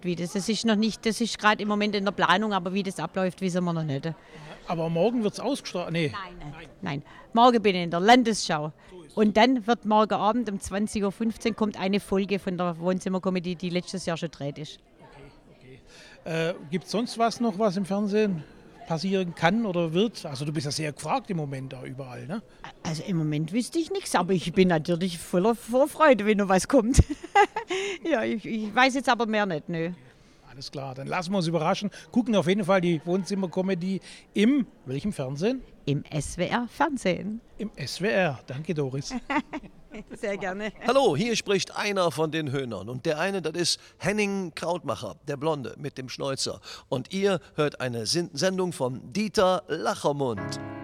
Wie das ist noch nicht, das ist gerade im Moment in der Planung, aber wie das abläuft, wissen wir noch nicht. Aber morgen wird es ausgestrahlt. Nee. Nein, morgen bin ich in der Landesschau. Und dann wird morgen Abend um 20:15 Uhr kommt eine Folge von der Wohnzimmerkomödie, die letztes Jahr schon gedreht ist. Gibt es sonst was noch, was im Fernsehen passieren kann oder wird? Also du bist ja sehr gefragt im Moment da überall, ne? Also im Moment wüsste ich nichts, aber ich bin natürlich voller Vorfreude, wenn noch was kommt. Ja, ich weiß jetzt aber mehr nicht, nö. Alles klar, dann lassen wir uns überraschen. Gucken auf jeden Fall die Wohnzimmerkomödie im, welchem Fernsehen? Im SWR Fernsehen. Im SWR. Danke, Doris. Sehr gerne. Hallo, hier spricht einer von den Höhnern. Und der eine, das ist Henning Krautmacher, der Blonde mit dem Schnäuzer. Und ihr hört eine Sendung von Dieter Lachermund.